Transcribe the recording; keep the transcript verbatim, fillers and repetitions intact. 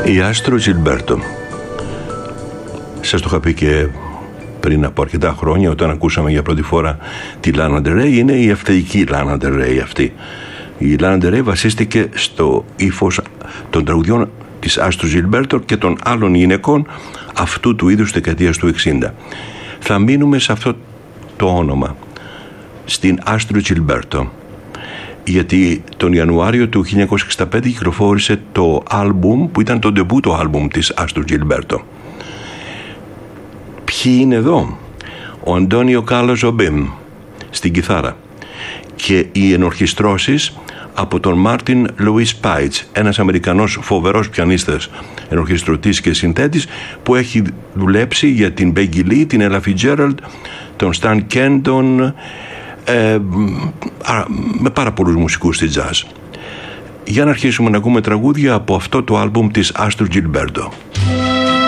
Η Άστρο Τζιλμπέρτο. Σας το είχα πει και πριν από αρκετά χρόνια, όταν ακούσαμε για πρώτη φορά τη Λάνα Ντερ Ρέι. Είναι η ευταϊκή Λάνα Ντερ Ρέι αυτή. Η Λάνα Ντερ Ρέι βασίστηκε στο ύφος των τραγουδιών της Άστρο Τζιλμπέρτο και των άλλων γυναικών αυτού του είδους δεκαετίας του εξήντα. Θα μείνουμε σε αυτό το όνομα, στην Άστρο Τζιλμπέρτο, γιατί τον Ιανουάριο του χίλια εννιακόσια εξήντα πέντε κυκλοφόρησε το άλμπουμ που ήταν το ντεμπούτο άλμπουμ της Άστρο Τζιλμπέρτο. Ποιοι είναι εδώ? Ο Αντώνιο Κάρλος Ζομπίμ στην κιθάρα και οι ενορχιστρώσεις από τον Μάρτιν Λουίς Πάιτς, ένας Αμερικανός φοβερός πιανίστας, ενορχιστρωτής και συνθέτης, που έχει δουλέψει για την Peggy Lee, την Ella Fitzgerald, τον Stan Kenton, ε, με πάρα πολλούς μουσικούς στη jazz. Για να αρχίσουμε να ακούμε τραγούδια από αυτό το άλμπουμ της Άστρο Τζιλμπέρτο.